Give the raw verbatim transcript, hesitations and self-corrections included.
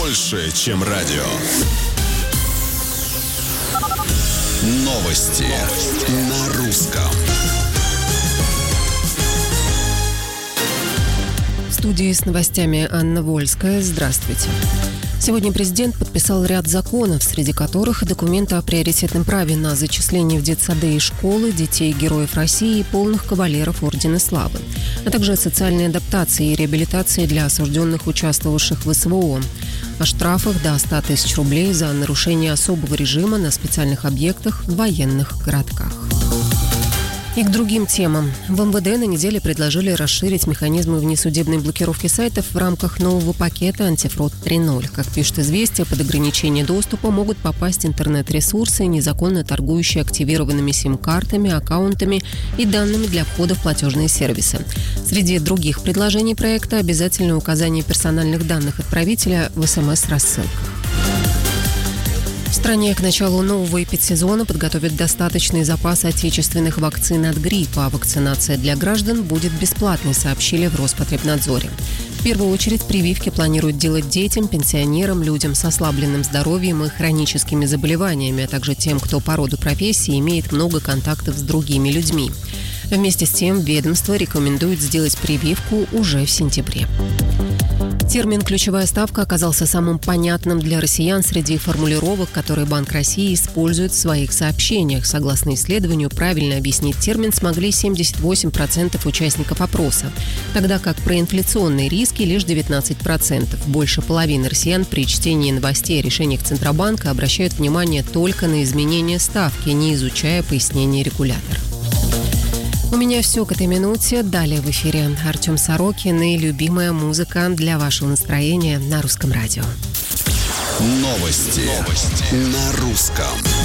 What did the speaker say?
больше, чем радио. Новости на русском. В студии с новостями Анна Вольская. Здравствуйте. Сегодня президент подписал ряд законов, среди которых документы о приоритетном праве на зачисление в детсады и школы детей Героев России и полных кавалеров Ордена Славы, а также о социальной адаптации и реабилитации для осужденных, участвовавших в СВО, о штрафах до ста тысяч рублей за нарушение особого режима на специальных объектах в военных городках. И к другим темам. В эм вэ дэ на неделе предложили расширить механизмы внесудебной блокировки сайтов в рамках нового пакета «Антифрод три ноль». Как пишет «Известия», под ограничение доступа могут попасть интернет-ресурсы, незаконно торгующие активированными сим-картами, аккаунтами и данными для входа в платежные сервисы. Среди других предложений проекта – обязательное указание персональных данных отправителя в эс эм эс-рассылках. В стране к началу нового эпидсезона подготовят достаточный запас отечественных вакцин от гриппа, а вакцинация для граждан будет бесплатной, сообщили в Роспотребнадзоре. В первую очередь прививки планируют делать детям, пенсионерам, людям с ослабленным здоровьем и хроническими заболеваниями, а также тем, кто по роду профессии имеет много контактов с другими людьми. Вместе с тем ведомство рекомендует сделать прививку уже в сентябре. Термин «ключевая ставка» оказался самым понятным для россиян среди формулировок, которые Банк России использует в своих сообщениях. Согласно исследованию, правильно объяснить термин смогли семьдесят восемь процентов участников опроса, тогда как про инфляционные риски лишь девятнадцать процентов. Больше половины россиян при чтении новостей о решениях Центробанка обращают внимание только на изменение ставки, не изучая пояснения регулятора. У меня все к этой минуте. Далее в эфире Артем Сорокин и любимая музыка для вашего настроения на Русском радио. Новости, Новости. на русском.